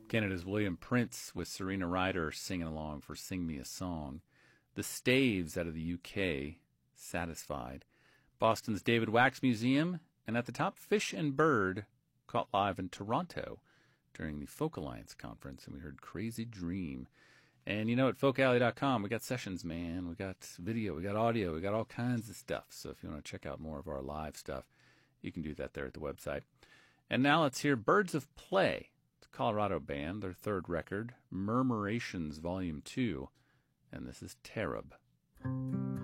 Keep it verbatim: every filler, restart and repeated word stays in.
Canada's William Prince with Serena Ryder singing along for Sing Me a Song. The Staves out of the U K, Satisfied. Boston's David Wax Museum. And at the top, Fish and Bird, caught live in Toronto during the Folk Alliance conference. And we heard Crazy Dream. And you know, at folk alley dot com, we got sessions, man. We got video, we got audio, we got all kinds of stuff. So if you want to check out more of our live stuff, you can do that there at the website. And now let's hear Birds of Play. It's a Colorado band, their third record, Murmurations Volume two. And this is Terab.